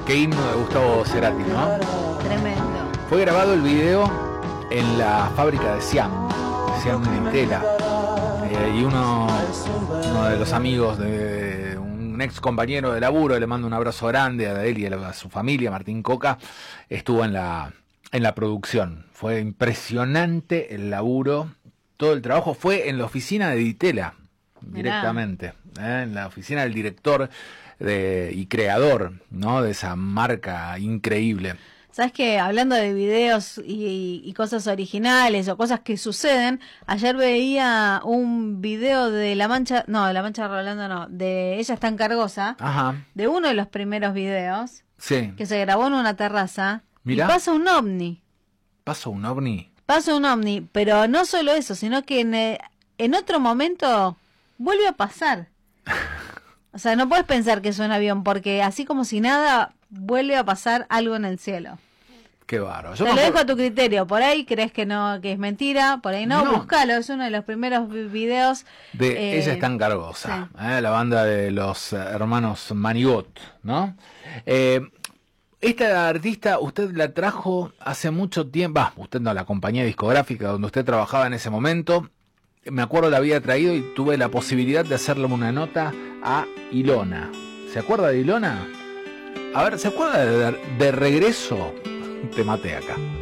Qué himno de Gustavo Cerati, ¿no? Tremendo. Fue grabado el video en la fábrica de Siam Ditela. Y uno de los amigos de un ex compañero de laburo, le mando un abrazo grande a él y a su familia, Martín Coca, estuvo en la producción. Fue impresionante el laburo, todo el trabajo fue en la oficina de Ditela, directamente, en la oficina del director y creador, ¿no?, de esa marca increíble. ¿Sabes qué? Hablando de videos y cosas originales o cosas que suceden, ayer veía un video de La Mancha Rolando no, de Ella es tan cargosa, Ajá. de uno de los primeros videos, sí, que se grabó en una terraza. Mirá. Y pasa un ovni. ¿Pasa un ovni? Pasa un ovni, pero no solo eso, sino que en otro momento vuelve a pasar. O sea, no puedes pensar que es un avión, porque así como si nada, vuelve a pasar algo en el cielo. Qué bárbaro. Te lo dejo a tu criterio. Por ahí crees que no, que es mentira, por ahí no. Búscalo, es uno de los primeros videos. Ella es tan cargosa, sí. La banda de los hermanos Manigot, ¿no? Esta artista usted la trajo hace mucho tiempo, usted no, la compañía discográfica donde usted trabajaba en ese momento, me acuerdo la había traído y tuve la posibilidad de hacerle una nota a Ilona. ¿Se acuerda de Ilona? A ver, ¿se acuerda de Regreso? Te maté acá.